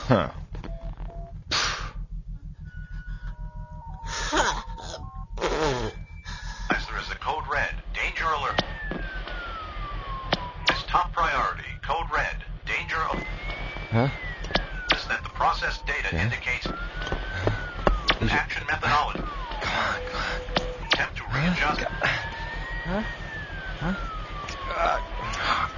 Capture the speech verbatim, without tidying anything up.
Huh. There is a code red. Danger alert. It's top priority. Code red. Danger alert. Huh? Is that the process data Yeah. indicates action methodology. Come on, come on. Attempt to readjust. Huh? Huh? Uh,